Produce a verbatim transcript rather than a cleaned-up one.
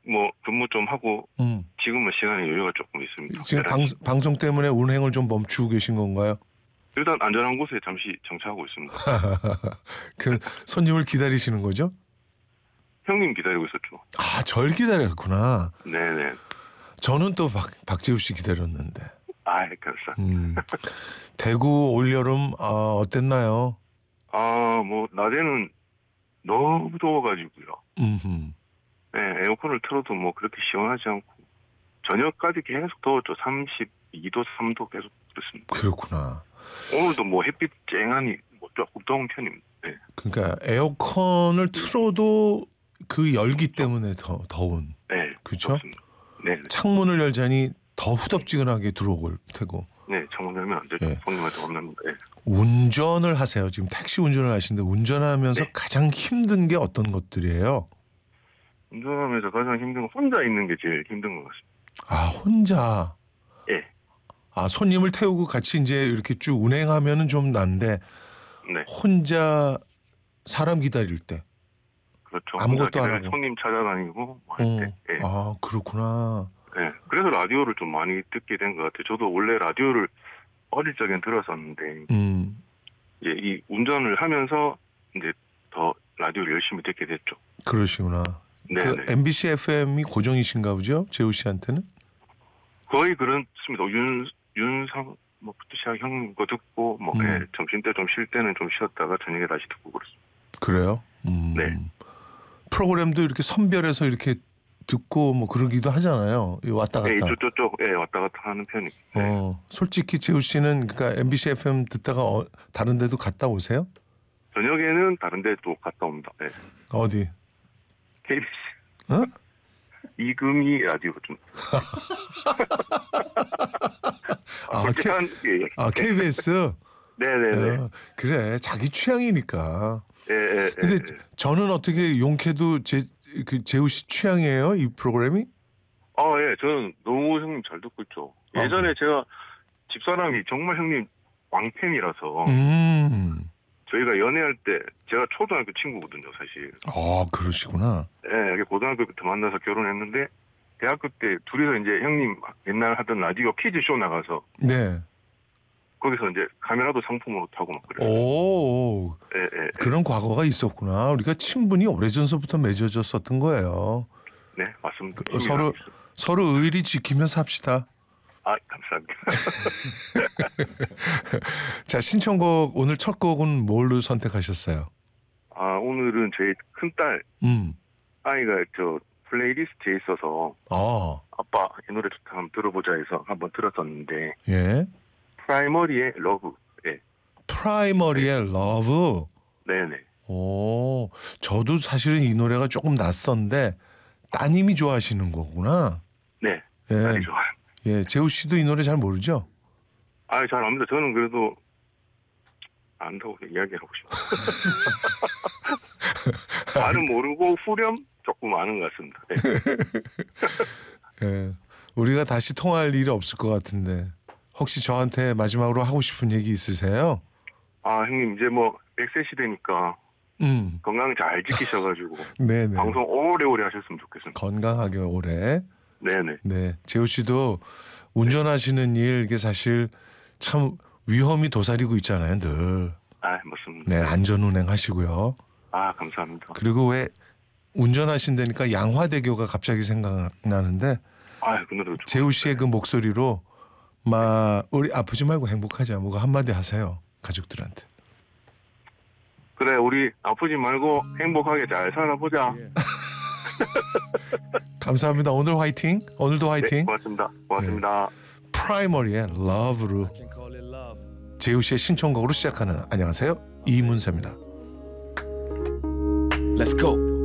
뭐 근무 좀 하고 음. 지금은 시간에 여유가 조금 있습니다. 지금 방, 방송 때문에 운행을 좀 멈추고 계신 건가요? 일단 안전한 곳에 잠시 정차하고 있습니다. 그 손님을 기다리시는 거죠? 형님 기다리고 있었죠. 아, 절 기다렸구나. 네네. 저는 또 박, 박재우 씨 기다렸는데. 아, 감사합니다. 음. 대구 올여름 아, 어땠나요? 아, 뭐 낮에는 너무 더워가지고요. 음흠. 네, 에어컨을 틀어도 뭐 그렇게 시원하지 않고 저녁까지 계속 더웠죠. 삼십이 도, 삼 도 계속 그렇습니다. 그렇구나. 오늘도 뭐 햇빛 쨍하니 뭐 조금 더운 편입니다. 네. 그러니까 에어컨을 틀어도 그 열기 때문에 더 더운. 네. 그렇죠? 네. 창문을 열자니 더 후덥지근하게 들어올 테고. 네, 창문 열면 안 되죠. 네. 손님한테 없는데. 네. 운전을 하세요. 지금 택시 운전을 하시는데 운전하면서 네. 가장 힘든 게 어떤 것들이에요? 운전하면서 가장 힘든 건 혼자 있는 게 제일 힘든 것 같습니다. 아, 혼자. 예. 아, 손님을 태우고 같이 이제 이렇게 쭉 운행하면은 좀 난데 네. 혼자 사람 기다릴 때. 그렇죠. 아무것도 안 하고. 손님 찾아다니고 뭐 할 어. 때. 예. 아, 그렇구나. 네. 그래서 라디오를 좀 많이 듣게 된 것 같아요. 저도 원래 라디오를 어릴 적엔 들었었는데 음. 예, 이 운전을 하면서 이제 더 라디오를 열심히 듣게 됐죠. 그러시구나. 네. 그 네. 엠비씨 에프엠이 고정이신가 보죠? 재우 씨한테는? 거의 그렇습니다. 윤 윤상 뭐부터 시작 형님 거 듣고 뭐 음. 예, 점심 때 좀 쉴 때는 좀 쉬었다가 저녁에 다시 듣고 그렇습니다. 그래요? 음. 네. 프로그램도 이렇게 선별해서 이렇게 듣고 뭐 그러기도 하잖아요. 왔다 갔다. 예, 이쪽 저쪽 예, 왔다 갔다 하는 편이. 네. 어, 솔직히 재우 씨는 그러니까 엠비씨 에프엠 듣다가 어, 다른 데도 갔다 오세요? 저녁에는 다른 데도 갔다 옵니다. 네. 어디? 케이비씨. 어? 이금희 라디오 좀. 아, 솔직한 예, 예. 아, 케이비에스? 네네네. 어, 그래, 자기 취향이니까. 예, 예, 근데 예. 저는 어떻게 용케도 제, 그 재우 씨 취향이에요? 이 프로그램이? 아, 예, 저는 너무 형님 잘 듣고 있죠. 아, 예전에 제가 집사람이 정말 형님 왕팬이라서 음. 저희가 연애할 때 제가 초등학교 친구거든요, 사실. 아, 그러시구나. 예, 고등학교부터 만나서 결혼했는데 대학교 때 둘이서 이제 형님 옛날 하던 라디오 퀴즈쇼 나가서 네. 거기서 이제 카메라도 상품으로 타고 막 그래요. 오, 예, 예, 예. 그런 과거가 있었구나. 우리가 친분이 오래전서부터 맺어졌었던 거예요. 네, 맞습니다. 그, 서로 서로 의리 지키며 삽시다. 아, 감사합니다. 자, 신청곡 오늘 첫 곡은 뭘로 선택하셨어요? 아, 오늘은 저희 큰딸 음. 아이가 저 플레이리스트에 있어서 아, 아빠 이 노래 좋다 한번 들어보자 해서 한번 들었었는데 예. 프라이머리의 러브. 예. 프라이머리의 러브. 네네. 오, 저도 사실은 이 노래가 조금 낯선데 따님이 좋아하시는 거구나. 네. 예. 딸이 좋아요. 예, 재우 씨도 이 노래 잘 모르죠? 아, 잘 압니다. 저는 그래도 안다고 이야기하고 싶어요. 말은 모르고 후렴 조금 아는 것 같습니다. 네. 예. 우리가 다시 통화할 일이 없을 것 같은데 혹시 저한테 마지막으로 하고 싶은 얘기 있으세요? 아, 형님 이제 뭐 백 세 시대니까 음. 건강 잘 지키셔가지고 네네. 방송 오래오래 하셨으면 좋겠습니다. 건강하게 오래. 네네. 네, 재우 씨도 운전하시는 일 이게 사실 참 위험이 도사리고 있잖아요, 늘. 아, 맞습니다. 네, 안전 운행하시고요. 아, 감사합니다. 그리고 왜 운전하신다니까 양화대교가 갑자기 생각나는데 아, 그 노래도 재우 씨의 그 목소리로 막 우리 아프지 말고 행복하자 뭐가 한마디 하세요, 가족들한테. 그래, 우리 아프지 말고 행복하게 잘 살아보자. 감사합니다. 오늘 화이팅. 오늘도 화이팅. 네, 고맙습니다. 고맙습니다. 프라이머리의 러브로 재우 씨의 신청곡으로 시작하는 안녕하세요, 이문세입니다. Let's go.